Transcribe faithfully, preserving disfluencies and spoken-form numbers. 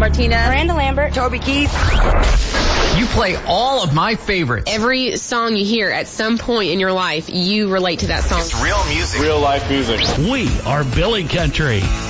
Martinez, Miranda Lambert, Toby Keith. You play all of my favorites. Every song you hear at some point in your life, you relate to that song. It's real music. Real life music. We are Billy Country.